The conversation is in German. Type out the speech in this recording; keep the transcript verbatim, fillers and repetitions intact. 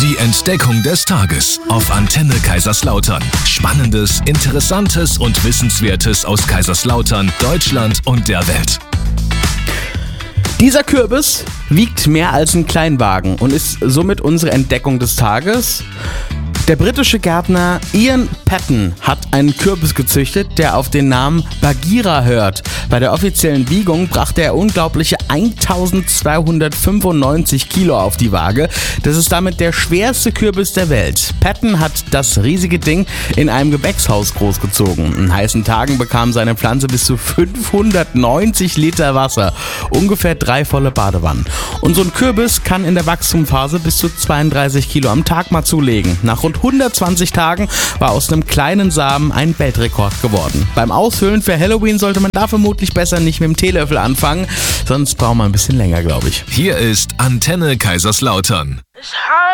Die Entdeckung des Tages auf Antenne Kaiserslautern. Spannendes, Interessantes und Wissenswertes aus Kaiserslautern, Deutschland und der Welt. Dieser Kürbis wiegt mehr als ein Kleinwagen und ist somit unsere Entdeckung des Tages. Der britische Gärtner Ian Paton hat einen Kürbis gezüchtet, der auf den Namen Bagheera hört. Bei der offiziellen Wiegung brachte er unglaubliche eintausendzweihundertfünfundneunzig Kilo auf die Waage. Das ist damit der schwerste Kürbis der Welt. Paton hat das riesige Ding in einem Gewächshaus großgezogen. In heißen Tagen bekam seine Pflanze bis zu fünfhundertneunzig Liter Wasser, ungefähr drei volle Badewannen. Und so ein Kürbis kann in der Wachstumsphase bis zu zweiunddreißig Kilo am Tag mal zulegen. Nach rund hundertzwanzig Tagen war aus einem kleinen Samen ein Weltrekord geworden. Beim Aushöhlen für Halloween sollte man da vermutlich besser nicht mit dem Teelöffel anfangen, sonst braucht man ein bisschen länger, glaube ich. Hier ist Antenne Kaiserslautern.